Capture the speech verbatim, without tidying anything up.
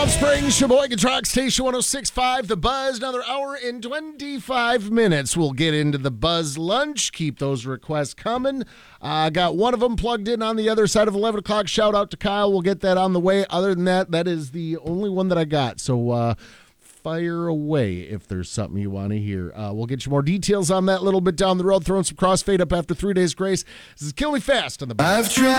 Palm Springs, Sheboygan Truck Station one oh six point five, The Buzz. Another hour and twenty-five minutes. We'll get into the Buzz Lunch. Keep those requests coming. I uh, got one of them plugged in on the other side of eleven o'clock. Shout out to Kyle. We'll get that on the way. Other than that, that is the only one that I got. So, uh, fire away if there's something you want to hear. Uh, we'll get you more details on that a little bit down the road. Throwing some crossfade up after three days grace. This is Kill Me Fast on the Buzz. I've tried.